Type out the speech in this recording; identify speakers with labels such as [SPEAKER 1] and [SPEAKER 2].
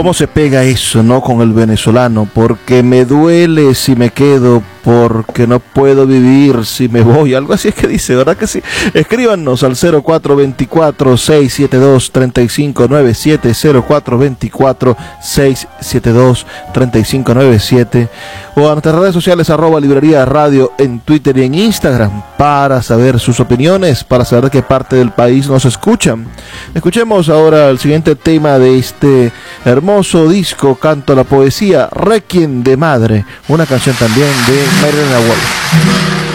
[SPEAKER 1] ¿Cómo se pega eso, no, con el venezolano? Porque me duele si me quedo, porque no puedo vivir si me voy. Algo así es que dice, ¿verdad que sí? Escríbanos al 0424-672-3597, 0424-672-3597, o a nuestras redes sociales @librería radio en Twitter y en Instagram, para saber sus opiniones, para saber de qué parte del país nos escuchan. Escuchemos ahora el siguiente tema de este hermoso disco, Canto a la Poesía, Requiem de Madre, una canción también de Marilyn Wolf.